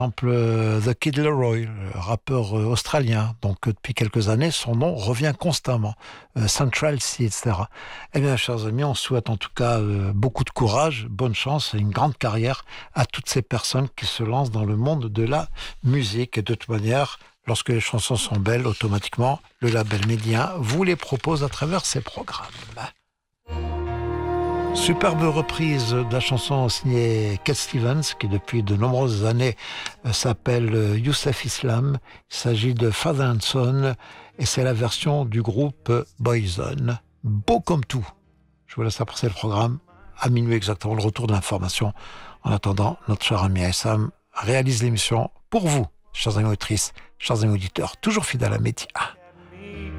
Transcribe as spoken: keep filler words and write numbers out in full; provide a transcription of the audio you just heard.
Par exemple, euh, The Kid Leroy, le rappeur euh, australien, donc euh, depuis quelques années, son nom revient constamment, euh, Central C, et cetera. Eh bien, chers amis, on souhaite en tout cas euh, beaucoup de courage, bonne chance et une grande carrière à toutes ces personnes qui se lancent dans le monde de la musique. Et de toute manière, lorsque les chansons sont belles, automatiquement, le label Médien vous les propose à travers ses programmes. Superbe reprise de la chanson signée Cat Stevens, qui depuis de nombreuses années euh, s'appelle euh, Youssef Islam. Il s'agit de Father and Son, et c'est la version du groupe Boyzone. Beau comme tout. Je vous laisse apprécier le programme. À minuit exactement, le retour de l'information. En attendant, notre cher ami Aïssam réalise l'émission pour vous, chers amis auditrices, chers amis auditeurs, toujours fidèles à Média.